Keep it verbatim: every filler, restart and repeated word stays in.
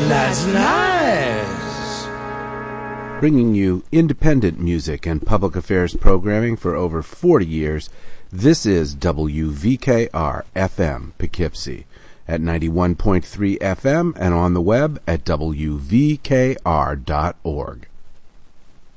That's nice. Bringing you independent music and public affairs programming for over forty years, this is W V K R F M Poughkeepsie at ninety-one point three F M and on the web at W V K R dot org.